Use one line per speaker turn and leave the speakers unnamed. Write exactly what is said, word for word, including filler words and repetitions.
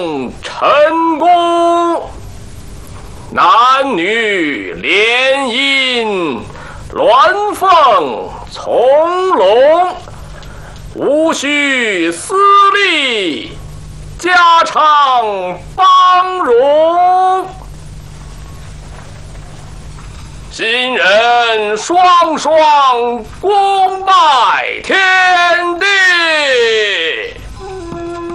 功成功，男女联姻，鸾凤从龙，无需私利，家常邦荣。新人双双功拜天地。